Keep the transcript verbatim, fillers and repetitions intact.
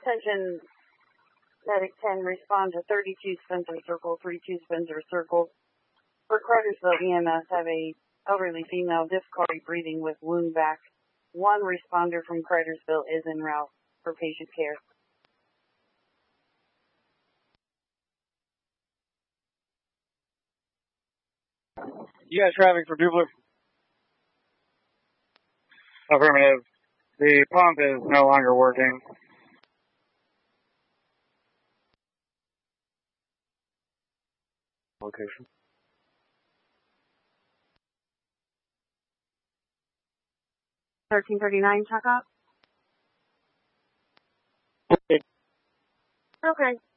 Attention, Medic ten, respond to thirty-two Spencer Circle, thirty-two Spencer Circle. For Cartersville E M S, have a elderly female difficulty breathing with wound vac. One responder from Cartersville is en route for patient care. You guys traffic for Dubler? Affirmative. The pump is no longer working. Location. thirteen thirty-nine, check up. Okay. Okay.